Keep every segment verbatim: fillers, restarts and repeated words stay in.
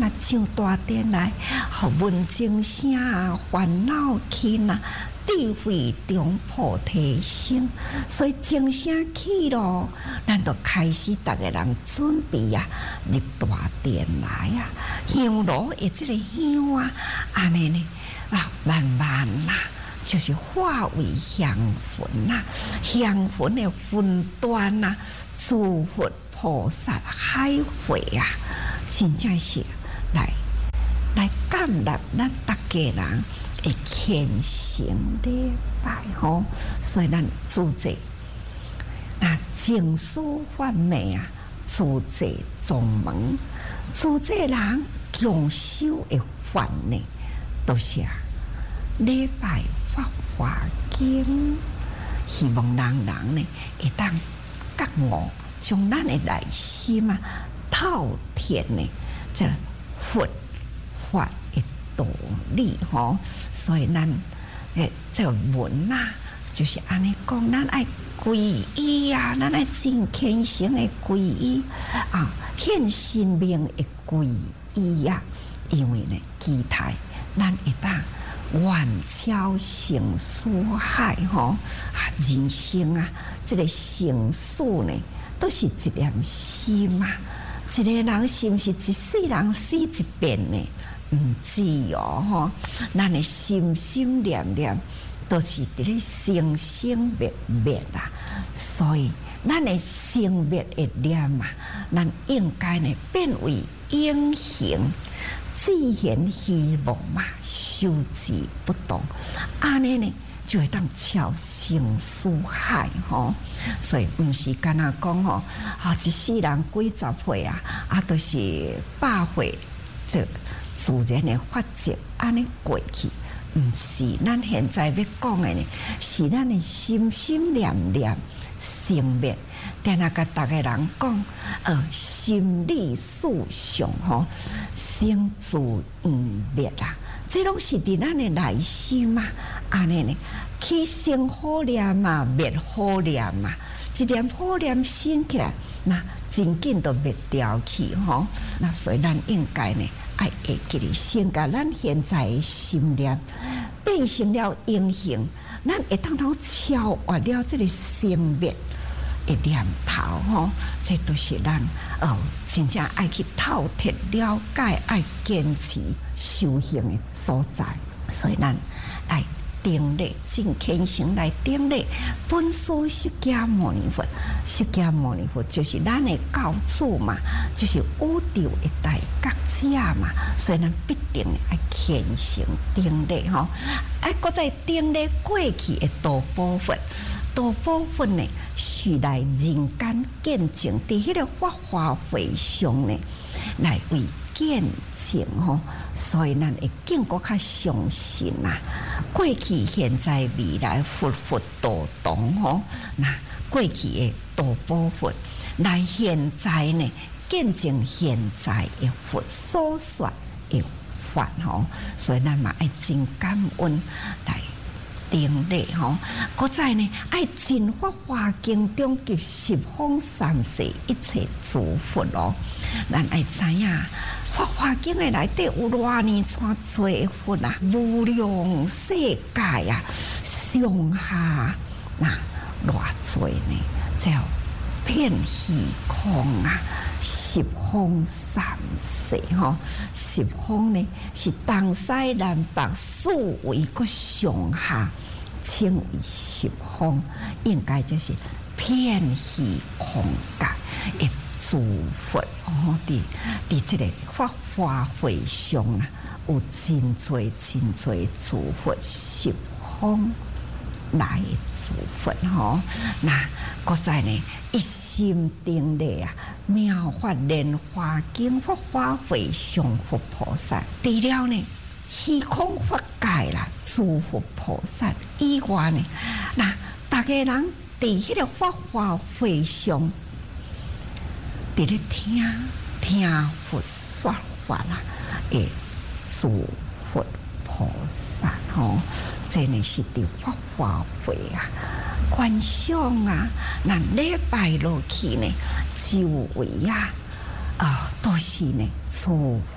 若上大殿来，学问精声啊，烦恼轻啊，智慧中菩提心。所以精声起咯，咱就开始逐个人准备啊，入大殿来啊，香炉的这个香啊，安尼呢啊，慢慢啦。就是化为香魂呐、啊，香魂的分段呐、啊，诸佛菩萨海会啊，真正是来来感染咱大家人的虔诚礼拜吼，所以咱主者那净书幻美啊，主者宗门，主者人强修的法呢，都是啊礼拜。法华经，希望人人呢会当觉悟，将咱的内心啊透彻呢，这佛法的道理吼。所以咱诶，这文啊，就是安尼讲，咱爱皈依啊，咱爱真虔诚的皈依啊，献生命的皈依啊，因为呢，期待咱会当。万超生死海吼啊，人生啊，这个生死呢，都是一念心嘛。一个人是不是一世人死一遍呢？唔知哦吼，咱的心心念念都是伫咧生生灭灭啊。所以，咱的生灭的念啊，咱应该呢变为永恒。自然希望嘛，修持不动，安尼呢就会当超生死海吼。所以毋是干那讲吼，啊一世人几十岁啊，啊都是百岁，这自然的法则安尼过去。毋是咱现在要讲的呢，是咱的心心念念生灭。但那个大家人讲，呃，心理思想吼，生自异灭啊，这拢是伫咱的内心嘛。安尼呢，起生好念嘛，灭好念嘛，一念好念生起来，那真紧都灭掉去吼。那所以咱应该呢，爱会记哩，先甲咱现在的心念变成了英雄，咱会当当超越了这个生灭。一念头吼，这都是咱哦，真正爱去透彻了解、爱坚持修行的所在。所以咱爱顶礼，真虔诚来顶礼本师释迦牟尼佛。释迦牟尼佛就是咱的教主嘛，就是宇宙的大觉者嘛，所以咱必定爱虔诚顶礼吼。哎，搁再顶礼过去的道宝佛。大部分呢是来人间见证，伫迄个法华会上呢来为见证吼，所以咱会更加较相信呐。过去、现在、未来，佛佛道同吼，那过去的大部分来现在呢见证现在的佛所说的法吼，所以咱嘛爱真感恩来。顶礼吼，搁再呢爱尽法华经中及十方三世一切诸佛咯。咱爱知影法华经的内底有偌尼串多佛啊，无量世界啊，上下那偌多呢，叫遍虚空啊，十方三世吼，十方呢是东西南北四维个上下，称为十方，应该就是遍虚空界的诸佛哦，伫伫这个法华会上啊，有真多真多诸佛十方。来诸佛吼，那国在呢一心顶礼啊，妙法莲华经法华会上佛菩萨，除了呢虚空法界啦，诸佛菩萨以外呢，那大家人伫迄个法华会上，伫咧听听佛说法啦，诶，诸佛菩萨吼，这呢是伫法华会啊，观想啊，那礼拜落去呢，周围啊，啊、呃，都是呢诸佛菩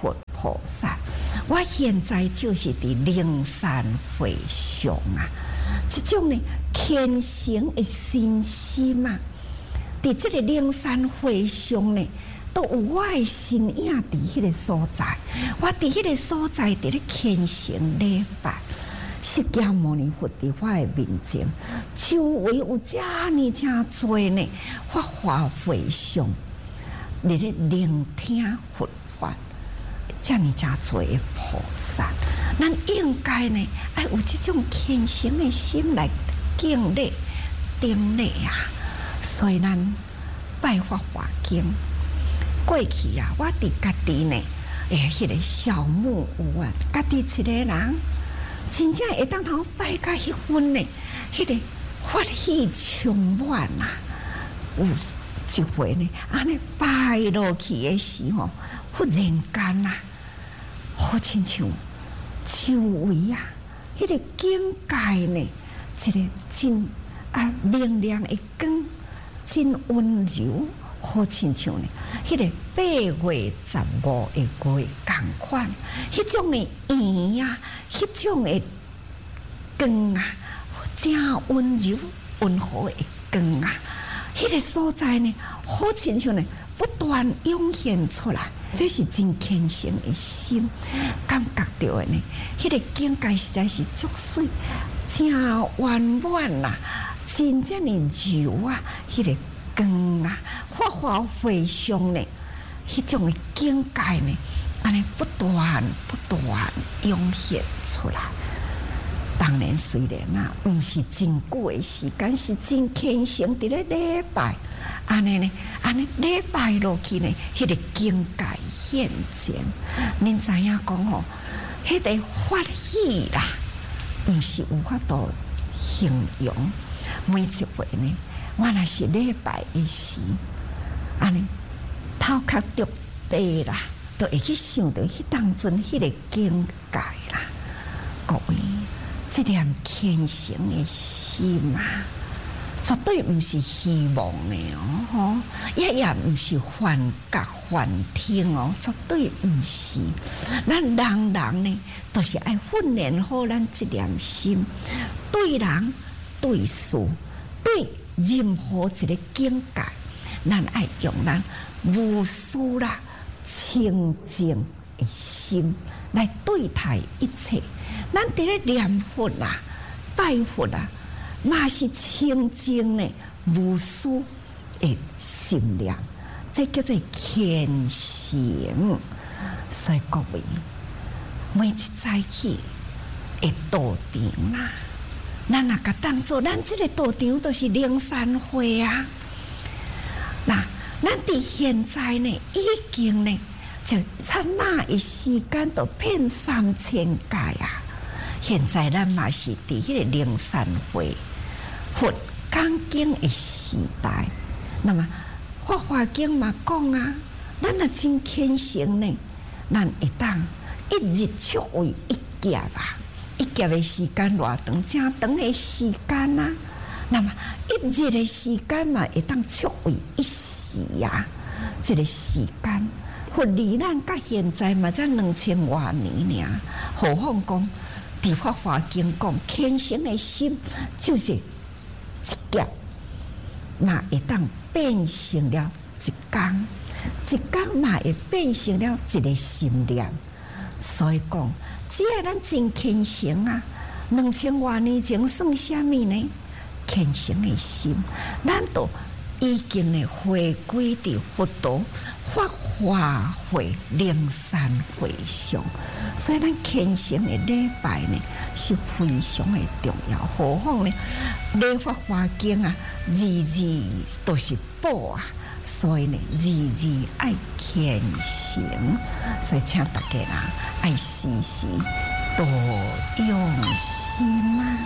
菩萨。我现在就是伫灵山会上啊，这种呢虔诚的心心啊，伫这个灵山会上呢，都有我的身影伫迄个所在。我伫迄个所在伫咧虔诚礼拜。释迦牟尼佛伫我的面前，周围有遮尼诚多呢法华会上，伫咧聆听佛法，遮尼诚多的菩萨，咱应该呢爱有这种虔诚的心来敬礼、顶礼啊。所以咱拜法华经，过去啊，我伫家己呢，诶，迄个小木屋啊，家己一个人。真正会当通拜到迄份呢，迄、那个法喜充满啊！有一回呢，安尼拜落去的时候，忽然间啊，好亲像周围啊，迄、那个境界呢，一个真啊明亮的光，真温柔。好亲像呢，迄个八月十五的月同款，迄种的圆啊，迄种的光啊，真温柔温和的光啊，迄个所在呢，好亲像呢，不断涌现出来，这是真虔诚的心，感觉到的呢，迄个境界实在是足水，真圆满啦，真正的柔啊，迄个。光啊，法华会上呢，迄种的境界呢，安尼不断不断涌现出来。当然，虽然啊，毋是真久的时间，是真虔诚伫咧礼拜，安尼呢，安尼礼拜落去呢，迄、那个境界现前。恁知影讲吼，迄、那个法喜啦，毋是有法度形容，每一回呢。我若是礼拜的时，安尼头壳着地啦，都会去想到迄当阵迄个境界啦。各位，这念虔诚的心啊，绝对毋是希望的哦，吼，也也毋是幻觉幻听哦，绝对毋是。咱人人呢，都是爱训练好咱这念心，对人、对事、对。任何一个境界，咱爱用咱无私啦、清净的心来对待一切。咱伫咧念佛啦、拜佛啦，嘛是清净的无私的心念，这叫做虔诚。所以各位，每一早起会道场啦。咱若甲当做咱这个道场都是灵山会啊，那咱伫现在呢，已经呢就刹那的时间都骗三千届啊！现在咱嘛是伫迄个灵山会佛讲经的时代，那么法华经嘛讲啊，咱若真虔诚呢，咱会当一日出为一劫啊！一劫的时间偌长，正长的时间啊，那么一日的时间嘛，会当出为一时啊。这个时间，佛离咱到现在嘛，才两千多年尔。何况讲，伫法华经讲，虔诚的心就是一劫，嘛会当变成了一天，一天嘛会变成了一个心念。所以讲。只要咱真虔诚啊，两千多年前算什么呢？虔诚的心，咱都已经呢回归伫佛道法华会灵山会上，所以咱虔诚的礼拜呢是非常的重要。何况呢，礼法华经啊，字字都是宝啊。所以呢，日日爱虔诚，所以请大家啦，爱时时多用心啊！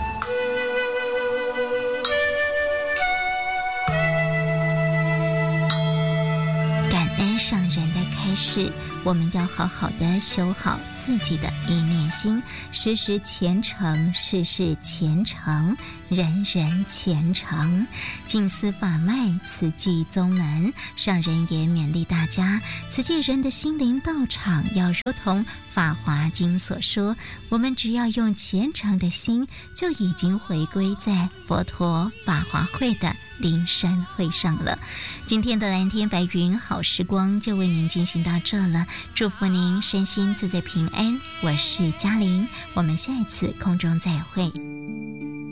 感恩上人的开示，我们要好好的修好自己的一念心，时时虔诚，事事虔诚， 人人虔诚，静思法脉，此即宗门。上人也勉励大家，此即人的心灵道场，要如同《法华经》所说，我们只要用虔诚的心，就已经回归在佛陀法华会的灵山会上了。今天的蓝天白云好时光就为您进行到这了，祝福您身心自在平安。我是嘉玲，我们下一次空中再会。